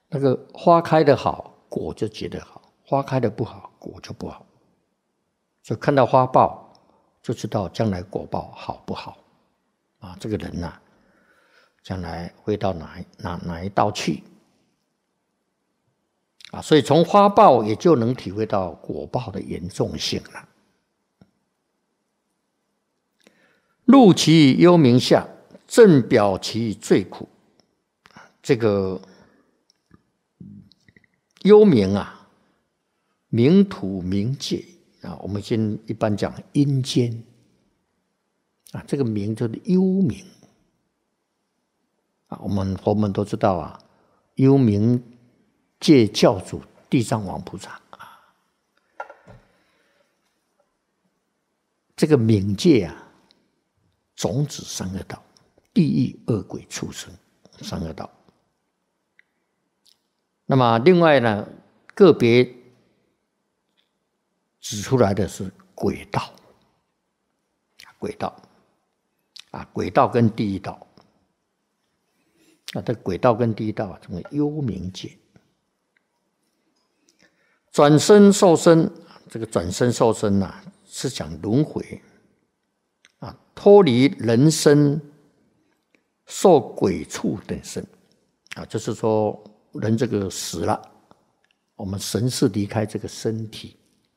那个花开的好，果就结得好；花开的不好，果就不好。就看到花报，就知道将来果报好不好啊？这个人啊，将来会到哪一道去啊？所以从花报也就能体会到果报的严重性了。入其幽冥下，正表其最苦。这个幽冥啊，冥土冥界啊，我们先一般讲阴间啊，这个冥就是幽冥啊。我们佛门都知道啊，幽冥界教主地藏王菩萨啊，这个冥界啊，种子三恶道，地狱、恶鬼、畜生三恶道。那么另外呢，个别指出来的是鬼道，鬼道啊，鬼道跟地狱道啊，这鬼道跟地狱道啊，成为幽冥界。转生受身，这个转生受身啊，是讲轮回啊，脱离人身，受鬼畜等身啊，就是说人这个死了，我们神识离开这个身体，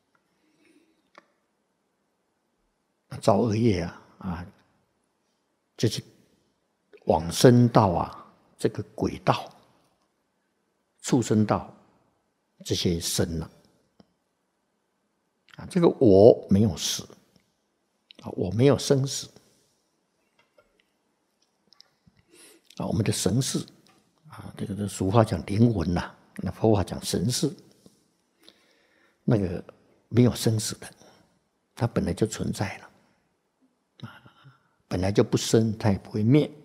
造恶业啊，就是往生到啊这个鬼道、畜生道这些身了啊。这个我没有死啊，我没有生死啊，我们的神识啊，这个俗话讲灵魂呐，那佛法讲神识，那个没有生死的，它本来就存在了。本来就不生，它也不会灭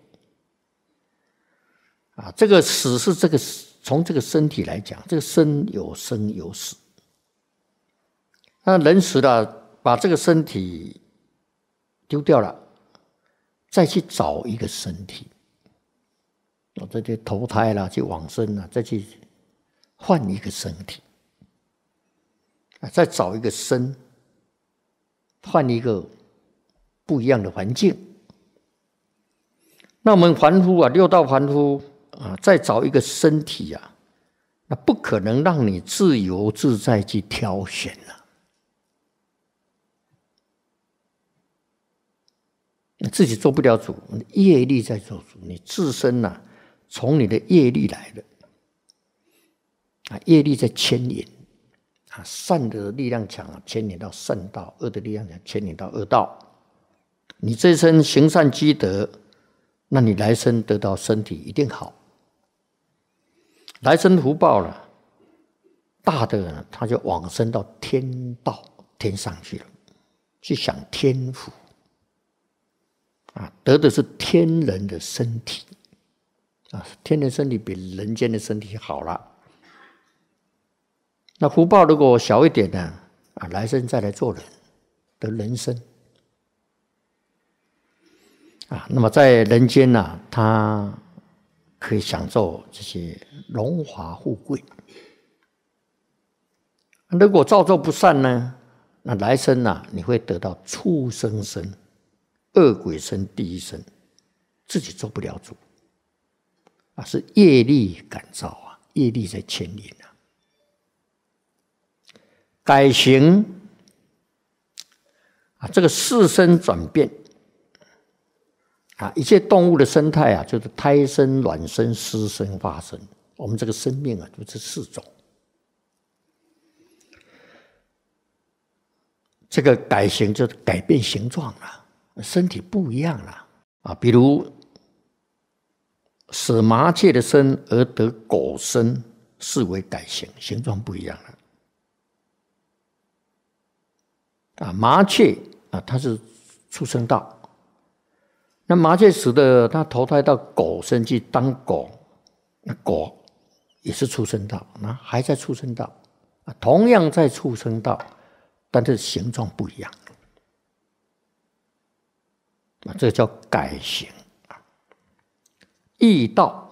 啊。这个死是这个从这个身体来讲，这个身有生有死。那人死了，把这个身体丢掉了，再去找一个身体，再去投胎啦，去往生啦，再去换一个身体，再找一个身，换一个不一样的环境。那我们凡夫啊，六道凡夫啊，再找一个身体啊，那不可能让你自由自在去挑选了。你自己做不了主，业力在做主，你自身啊，从你的业力来的啊，业力在牵引啊，善的力量强牵引到善道，恶的力量强牵引到恶道。你这一生行善积德，那你来生得到身体一定好，来生福报了，大的他就往生到天道天上去了，去享天福啊，得的是天人的身体啊，天人身体比人间的身体好了。那福报如果小一点呢，啊，来生再来做人，得人身。啊，那么在人间呢，他可以享受这些荣华富贵。如果造作不善呢，那来生啊，你会得到畜生身、恶鬼身、地狱身，自己做不了主啊，是业力感召啊，业力在牵引啊。改行啊，这个四身转变。啊，一切动物的生态啊，就是胎生、卵生、湿生、化生。我们这个生命啊，就是四种。这个改形就是改变形状了，身体不一样了啊。比如使麻雀的身而得狗身，视为改形，形状不一样了。啊，麻雀啊，它是畜生道。那麻雀死的，它投胎到狗身去当狗，那狗也是畜生道，那还在畜生道，同样在畜生道，但是形状不一样，这个叫改形。异道